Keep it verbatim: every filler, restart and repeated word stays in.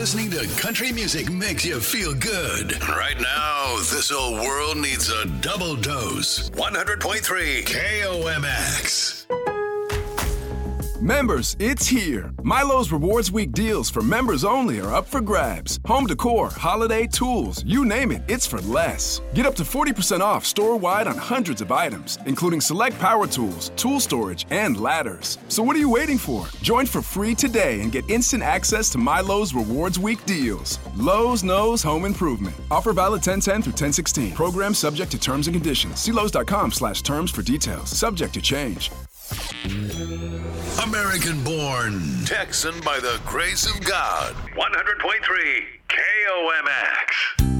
listening to country music makes you feel good. Right now, this old world needs a double dose. one hundred point three K O M X. Members, it's here. Milo's Rewards Week deals for members only are up for grabs. Home decor, holiday tools, you name it, it's for less. Get up to forty percent off store-wide on hundreds of items, including select power tools, tool storage, and ladders. So what are you waiting for? Join for free today and get instant access to Milo's Rewards Week deals. Lowe's knows home improvement. Offer valid ten ten through ten sixteen. Program subject to terms and conditions. See Lowe's.com slash terms for details. Subject to change. American born, Texan by the grace of God. one hundred point three K O M X.